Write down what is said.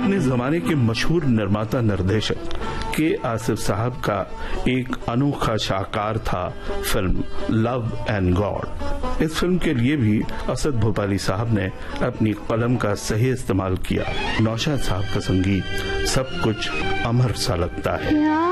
अपने जमाने के मशहूर निर्माता निर्देशक के आसिफ साहब का एक अनोखा शाहकार था फिल्म लव एंड गॉड। इस फिल्म के लिए भी असद भोपाली साहब ने अपनी कलम का सही इस्तेमाल किया। नौशाद साहब का संगीत सब कुछ अमर सा लगता है।